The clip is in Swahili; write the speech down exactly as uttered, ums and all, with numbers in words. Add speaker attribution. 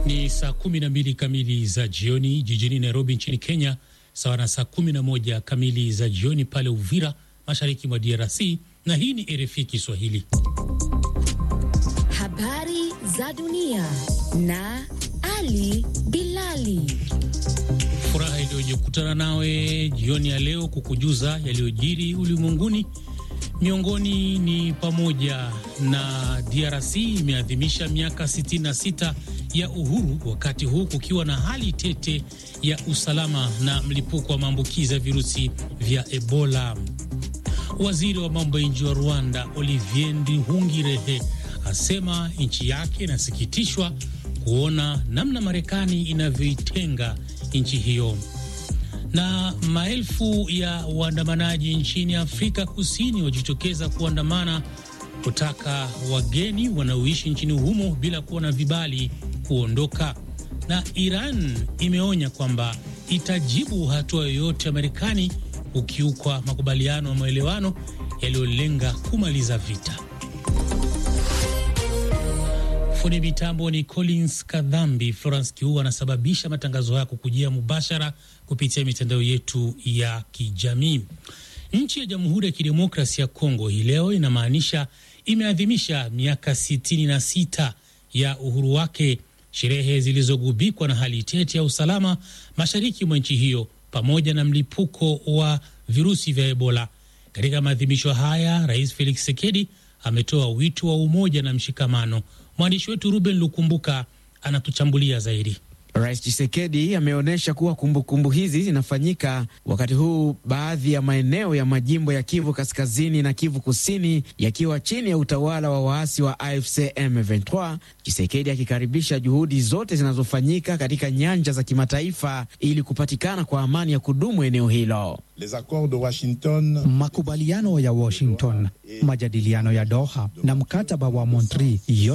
Speaker 1: Ni saa kumi na mbili kamili za jioni jijini Nairobi nchini Kenya, sawa na saa kumi na moja kamili za jioni pale Uvira mashariki mwa D R C, na hii ni R F I Kiswahili.
Speaker 2: Habari za dunia na Ali Bilali.
Speaker 1: Furaha iliyokutana nawe jioni ya leo kukujuza yaliyojiri ulimwenguni. Miongoni ni pamoja na D R C imeadhimisha miaka sitini na sita ya uhuru, wakati huu kukiwa na hali tete ya usalama na mlipuko wa maambukizi ya virusi vya Ebola. Waziri wa mambo ya nje wa Rwanda Olivier Nduhungirehe asema nchi yake inasikitishwa kuona namna Marekani inavyoitenga nchi hiyo. Na maelfu ya waandamanaji nchini Afrika Kusini wajitokeza kuandamana kutaka wageni wanaoishi nchini humo bila kuwa na vibali kuondoka. Na Iran imeonya kwamba itajibu hatua yoyote ya Marekani ukiukwa makubaliano ya maelewano yaliyolenga kumaliza vita. Fundi mitambo ni Collins Kadhambi. Florence Kiua anasababisha matangazo haya kukujia mubashara kupitia mitandao yetu ya kijamii. Nchi ya Jamhuri ya Kidemokrasia ya Kongo hii leo inamaanisha imeadhimisha miaka sitini na sita ya uhuru wake, sherehe zilizogubikwa na hali tete ya usalama mashariki mwa nchi hiyo pamoja na mlipuko wa virusi vya Ebola. Katika maadhimisho haya, Rais Felix Tshisekedi ametoa wito wa umoja na mshikamano. Mwandishi wetu Ruben Lukumbuka anatuchambulia zaidi.
Speaker 3: Rais Tshisekedi ameonyesha kuwa kumbukumbu hizi zinafanyika wakati huu baadhi ya maeneo ya majimbo ya Kivu Kaskazini na Kivu Kusini yakiwa chini ya utawala wa waasi wa A F C M ishirini na tatu. Tshisekedi akikaribisha juhudi zote zinazofanyika katika nyanja za kimataifa ili kupatikana kwa amani ya kudumu eneo hilo.
Speaker 4: Makubaliano ya Washington, majadiliano ya Doha na mkataba wa Montreal